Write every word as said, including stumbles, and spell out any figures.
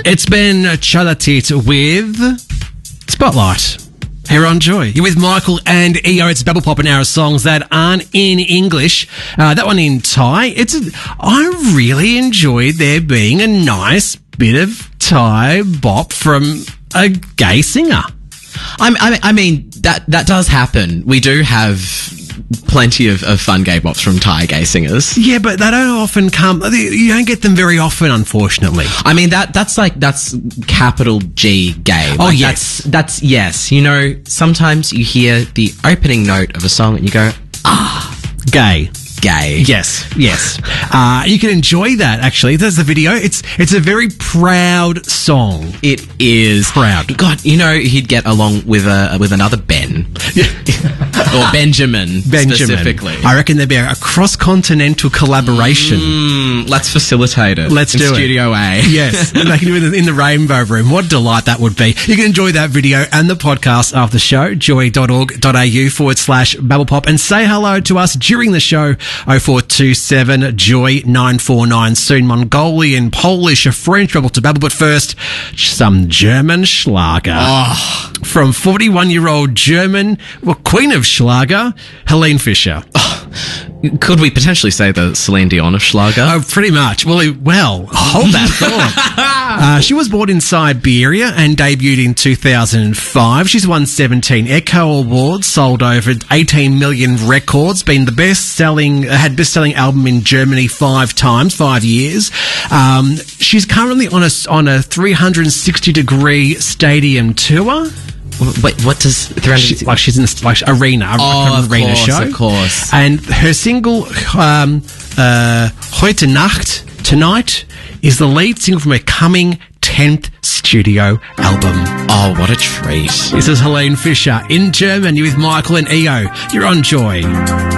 It's been Chalatit with Spotlight. Here on Joy. You're with Michael and E O. It's Bubble Pop, an hour of songs that aren't in English. Uh, that one in Thai. It's. A, I really enjoyed there being a nice bit of Thai bop from a gay singer. I'm, I, I mean, that that does happen. We do have plenty of, of fun gay bops from Thai gay singers. Yeah, but they don't often come. You don't get them very often, unfortunately. I mean, that that's like that's capital G gay. Oh like, yes, that's, that's yes. You know, sometimes you hear the opening note of a song and you go, ah, gay. Gay. Yes, yes. Uh, you can enjoy that, actually. There's the video. It's it's a very proud song. It is. Proud. God, you know, he'd get along with a, with another Ben. Or Benjamin, Benjamin, specifically. I reckon there'd be a, a cross-continental collaboration. Mm, let's facilitate it. Let's in do Studio it. A. Yes, they can do it in the, in the Rainbow Room. What a delight that would be. You can enjoy that video and the podcast after the show, joy.org.au forward slash babblepop, and say hello to us during the show, oh four two seven joy nine four nine. Soon Mongolian, Polish, a French rebel to babble, but first, some German Schlager. Oh. From forty-one-year-old German, well, Queen of Schlager, Helene Fischer. Oh. Could we potentially say the Celine Dion of Schlager? Oh, pretty much. Well, well, hold that thought. uh, she was born in Siberia and debuted in two thousand five. She's won seventeen Echo Awards, sold over eighteen million records, been the best-selling, had best-selling album in Germany five times, five years. Um, she's currently on a on a three hundred sixty degree stadium tour. Wait, what does three hundred sixty? She, like she's in a like arena, a oh, of arena course, show, of course. And her single um, uh, "Heute Nacht," tonight, is the lead single from her coming tenth studio album. Oh, what a treat! This is Helene Fischer in German. You're with Michael and E O. You're on Joy.